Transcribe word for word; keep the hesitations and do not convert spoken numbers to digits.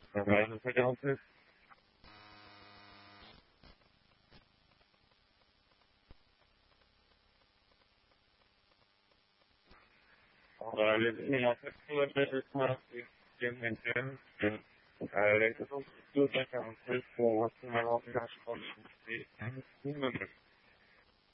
Trabalho for the office. Trabalho in office for the class in maintain. I like to do that office for my office and team members.